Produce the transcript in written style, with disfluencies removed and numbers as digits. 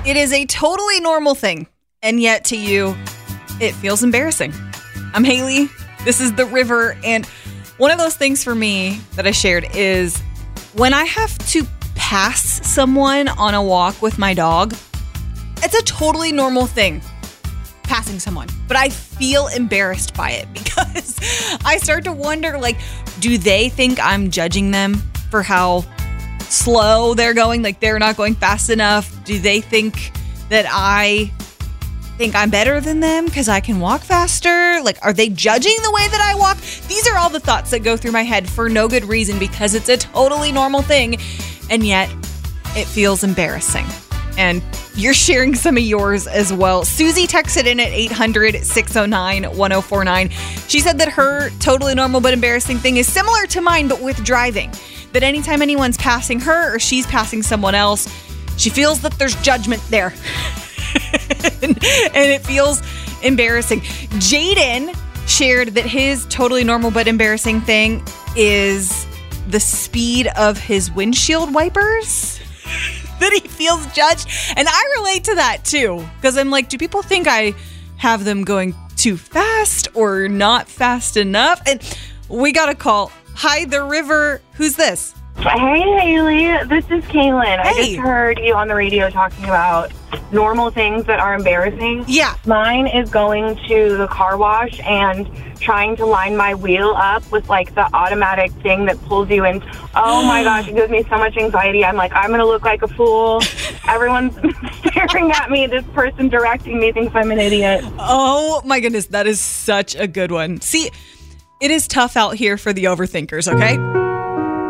It is a totally normal thing, and yet to you, it feels embarrassing. I'm Haley. This is The River, and one of those things for me that I shared is when I have to pass someone on a walk with my dog, it's a totally normal thing, passing someone. But I feel embarrassed by it because I start to wonder, like, do they think I'm judging them for how slow they're going? Like, they're not going fast enough? Do they think that I think I'm better than them because I can walk faster? Like, are they judging the way that I walk? These are all the thoughts that go through my head for no good reason because it's a totally normal thing, and yet it feels embarrassing. And you're sharing some of yours as well. Susie texted in at 800-609-1049. She said that her totally normal but embarrassing thing is similar to mine, but with driving. That anytime anyone's passing her or she's passing someone else, she feels that there's judgment there. and it feels embarrassing. Jaden shared that his totally normal but embarrassing thing is the speed of his windshield wipers. That he feels judged. And I relate to that too. Because I'm like, do people think I have them going too fast or not fast enough? And we got a call. Hi, The River. Who's this? Hey, Haley. This is Kaylin. Hey. I just heard you on the radio talking about normal things that are embarrassing. Yeah. Mine is going to the car wash and trying to line my wheel up with, like, the automatic thing that pulls you in. Oh, my gosh. It gives me so much anxiety. I'm like, I'm going to look like a fool. Everyone's staring at me. This person directing me thinks I'm an idiot. Oh, my goodness. That is such a good one. See, it is tough out here for the overthinkers, okay?